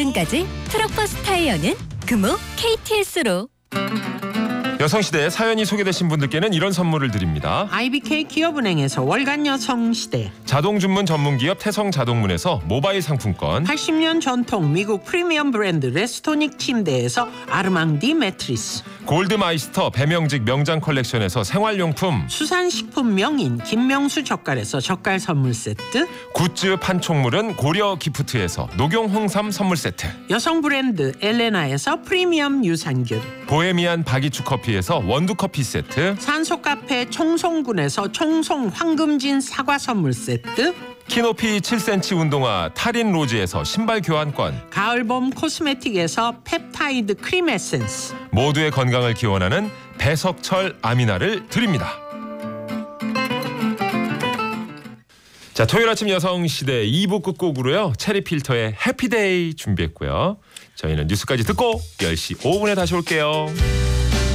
보증까지 트럭버스 타이어는 금호 KTS로. 여성시대 사연이 소개되신 분들께는 이런 선물을 드립니다. IBK 기업은행에서 월간 여성시대, 자동 주문 전문기업 태성자동문에서 모바일 상품권, 80년 전통 미국 프리미엄 브랜드 레스토닉 침대에서 아르망디 매트리스, 골드마이스터 배명직 명장 컬렉션에서 생활용품, 수산식품 명인 김명수 젓갈에서 젓갈 선물 세트, 굿즈 판촉물은 고려 기프트에서 녹용 홍삼 선물 세트, 여성 브랜드 엘레나에서 프리미엄 유산균, 보헤미안 바기추 커피에서 원두 커피 세트, 산소 카페 총송군에서 총송 황금진 사과 선물 세트, 키높이 7cm 운동화 타린 로즈에서 신발 교환권, 가을봄 코스메틱에서 펩타이드 크림 에센스, 모두의 건강을 기원하는 배석철 아미나를 드립니다. 자, 토요일 아침 여성시대 2부 끝곡으로요, 체리필터의 해피데이 준비했고요. 저희는 뉴스까지 듣고 10시 5분에 다시 올게요.